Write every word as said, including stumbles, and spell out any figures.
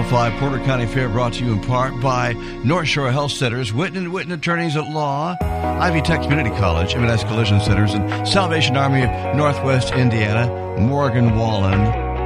oh five Porter County Fair brought to you in part by North Shore Health Centers, Witten and Witten Attorneys at Law, Ivy Tech Community College, M and S Collision Centers, and Salvation Army of Northwest Indiana, Morgan Wallen.